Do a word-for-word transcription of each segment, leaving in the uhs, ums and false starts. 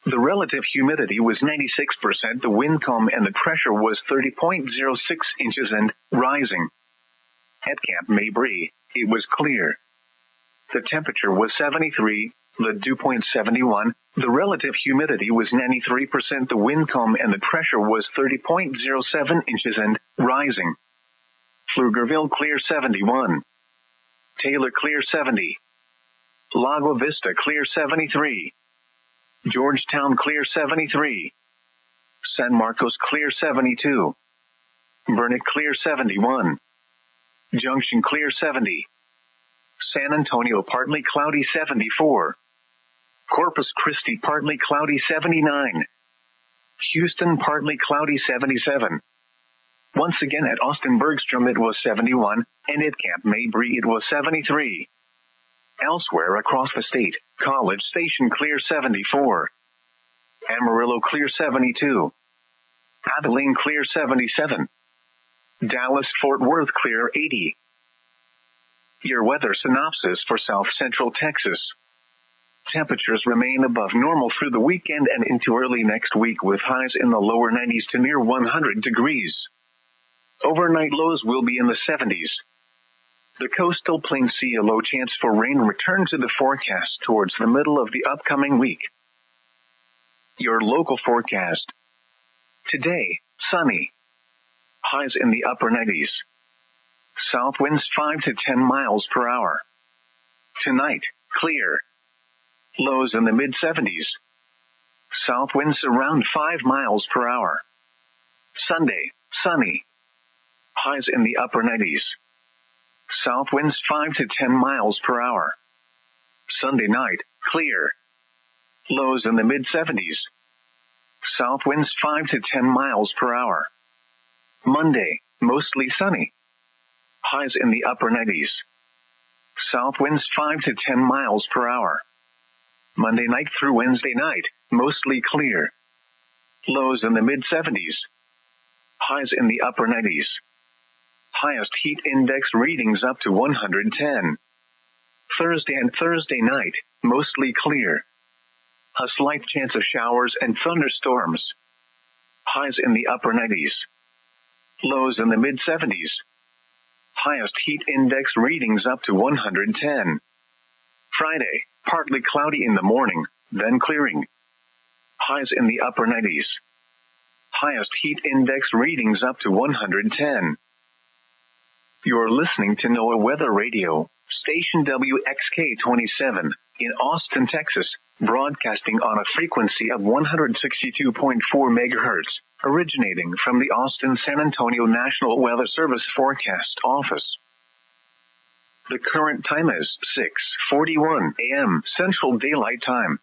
The relative humidity was ninety-six percent, the wind calm, and the pressure was thirty point zero six inches and rising. At Camp Mabry, it was clear. The temperature was seventy-three, the dew point seventy-one, the relative humidity was ninety-three percent, the wind calm, and the pressure was thirty point zero seven inches and rising. Pflugerville clear seventy-one. Taylor clear seventy. Lago Vista clear seventy-three. Georgetown clear seventy-three. San Marcos clear seventy-two. Burnet clear seventy-one. Junction clear seventy. San Antonio partly cloudy seventy-four. Corpus Christi partly cloudy seventy-nine. Houston partly cloudy seventy-seven. Once again at Austin Bergstrom it was seventy-one, and at Camp Mabry it was seventy-three. Elsewhere across the state, College Station clear seventy-four. Amarillo clear seventy-two. Abilene clear seventy-seven. Dallas-Fort Worth clear eighty. Your weather synopsis for South Central Texas. Temperatures remain above normal through the weekend and into early next week with highs in the lower nineties to near one hundred degrees. Overnight lows will be in the seventies. The coastal plains see a low chance for rain return to the forecast towards the middle of the upcoming week. Your local forecast. Today, sunny. Highs in the upper nineties. South winds five to ten miles per hour. Tonight, clear. Lows in the mid seventies. South winds around five miles per hour. Sunday, sunny. Highs in the upper nineties. South winds five to ten miles per hour. Sunday night, clear. Lows in the mid seventies. South winds five to ten miles per hour. Monday, mostly sunny. Highs in the upper nineties. South winds five to ten miles per hour. Monday night through Wednesday night, mostly clear. Lows in the mid seventies. Highs in the upper nineties. Highest heat index readings up to one hundred ten. Thursday and Thursday night, mostly clear. A slight chance of showers and thunderstorms. Highs in the upper nineties. Lows in the mid seventies. Highest heat index readings up to one hundred ten. Friday, partly cloudy in the morning, then clearing. Highs in the upper nineties. Highest heat index readings up to one hundred ten. You're listening to NOAA Weather Radio, station W X K twenty-seven, in Austin, Texas, broadcasting on a frequency of one hundred sixty-two point four megahertz, originating from the Austin-San Antonio National Weather Service Forecast Office. The current time is six forty-one a.m. Central Daylight Time.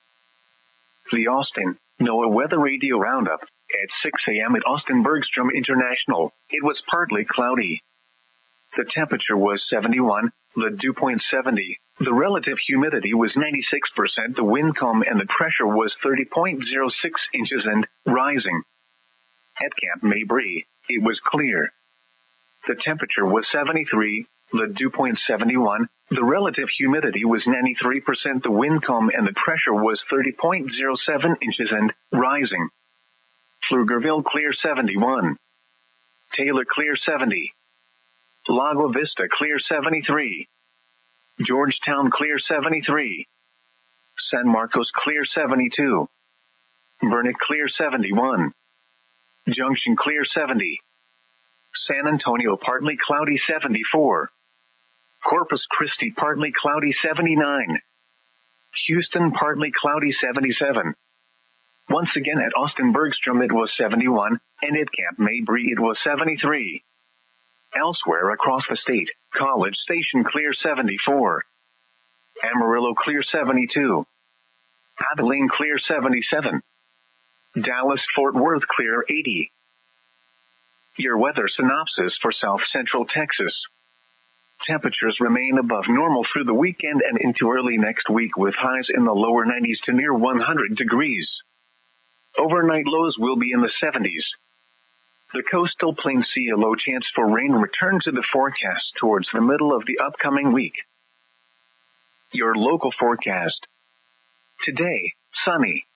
The Austin NOAA Weather Radio Roundup. At six a.m. at Austin Bergstrom International, it was partly cloudy. The temperature was seventy-one, the dew point seventy, the relative humidity was ninety-six percent, the wind calm, and the pressure was thirty point zero six inches and rising. At Camp Mabry, it was clear. The temperature was seventy-three, the dew point seventy-one, the relative humidity was ninety-three percent, the wind calm, and the pressure was thirty point zero seven inches and rising. Pflugerville clear seventy-one. Taylor clear seventy. Lago Vista clear seventy-three. Georgetown clear seventy-three. San Marcos clear seventy-two. Burnet clear seventy-one. Junction clear seventy. San Antonio partly cloudy seventy-four. Corpus Christi partly cloudy seventy-nine. Houston partly cloudy seventy-seven. Once again at Austin Bergstrom it was seventy-one, and at Camp Mabry it was seventy-three. Elsewhere across the state, College Station clear seventy-four. Amarillo clear seventy-two. Abilene clear seventy-seven. Dallas-Fort Worth clear eighty. Your weather synopsis for South Central Texas. Temperatures remain above normal through the weekend and into early next week with highs in the lower nineties to near one hundred degrees. Overnight lows will be in the seventies. The coastal plains see a low chance for rain return to the forecast towards the middle of the upcoming week. Your local forecast. Today, sunny.